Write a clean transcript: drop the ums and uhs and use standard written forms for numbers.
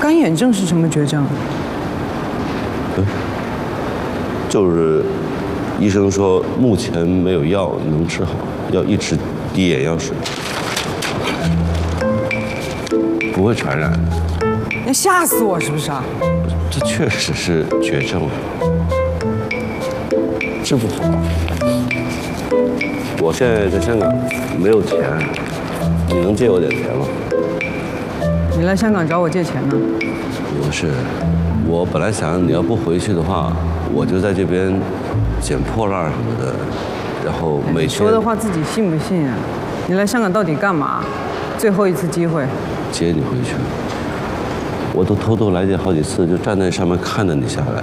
干眼症是什么绝症？ 就是医生说目前没有药能治好，要一直滴眼药水，不会传染。 要吓死我是不是啊？ 这确实是绝症，治不好。我现在在香港没有钱，你能借我点钱吗？ 你来香港找我借钱呢？ 不是，我本来想你要不回去的话，我就在这边捡破烂什么的，然后每天说的话自己信不信啊？你来香港到底干嘛？最后一次机会， 接你回去。我都偷偷来这好几次，就站在上面看着你下来。